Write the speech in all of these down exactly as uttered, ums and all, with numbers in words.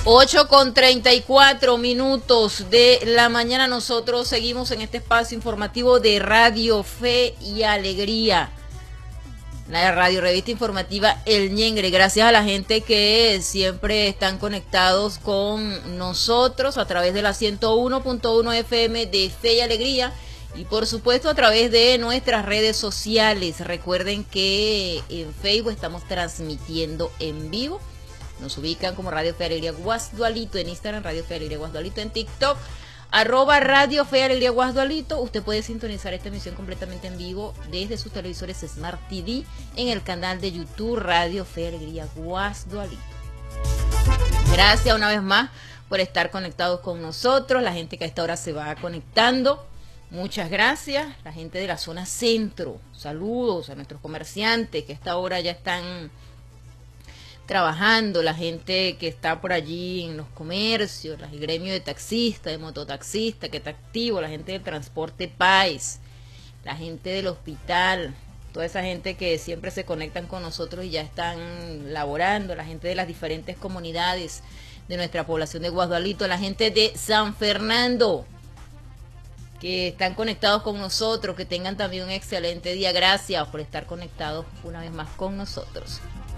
ocho con treinta y cuatro minutos de la mañana. Nosotros seguimos en este espacio informativo de Radio Fe y Alegría, la radio revista informativa El Ñengre. Gracias a la gente que siempre están conectados con nosotros a través de la ciento uno punto uno F M de Fe y Alegría y por supuesto a través de nuestras redes sociales. Recuerden que en Facebook estamos transmitiendo en vivo. Nos ubican como Radio Fe y Alegría Guasdualito en Instagram, Radio Fe y Alegría Guasdualito en TikTok, arroba Radio Fe y Alegría Guasdualito. Usted puede sintonizar esta emisión completamente en vivo desde sus televisores Smart T V en el canal de YouTube Radio Fe y Alegría Guasdualito. Gracias una vez más por estar conectados con nosotros, la gente que a esta hora se va conectando. Muchas gracias, la gente de la zona centro. Saludos a nuestros comerciantes que a esta hora ya están trabajando, la gente que está por allí en los comercios, el gremio de taxistas, de mototaxistas que está activo, la gente del transporte país, la gente del hospital, toda esa gente que siempre se conectan con nosotros y ya están laborando, la gente de las diferentes comunidades de nuestra población de Guasdualito, la gente de San Fernando que están conectados con nosotros, que tengan también un excelente día. Gracias por estar conectados una vez más con nosotros.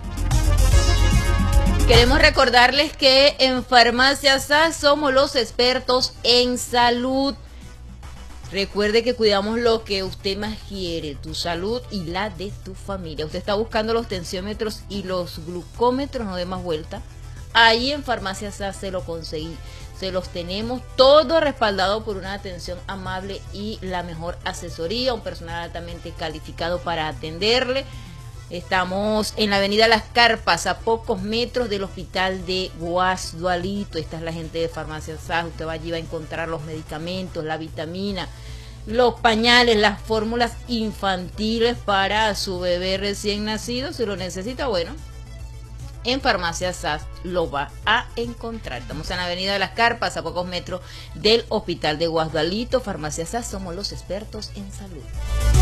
Queremos recordarles que en Farmacia S A S somos los expertos en salud. Recuerde que cuidamos lo que usted más quiere, tu salud y la de tu familia. Usted está buscando los tensiómetros y los glucómetros, no dé más vuelta. Ahí en Farmacia S A S se lo conseguí. Se los tenemos todo respaldado por una atención amable y la mejor asesoría, un personal altamente calificado para atenderle. Estamos en la avenida Las Carpas, a pocos metros del hospital de Guasdualito. Esta es la gente de Farmacia S A S. Usted va allí, va a encontrar los medicamentos, la vitamina, los pañales, las fórmulas infantiles para su bebé recién nacido. Si lo necesita, bueno, en Farmacia S A S lo va a encontrar. Estamos en la avenida de Las Carpas, a pocos metros del hospital de Guasdualito. Farmacia S A S, somos los expertos en salud.